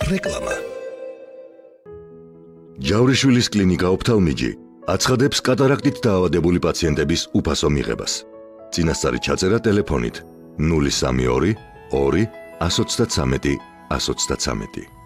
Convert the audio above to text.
რეკლამა. ჯავრიშვილის კლინიკა ოფთალმიჯი აცხადებს კატარაქტით დაავადებული პაციენტების უფასო მიღებას. წინასწარი ჩაწერა ტელეფონით 032 2 133 133.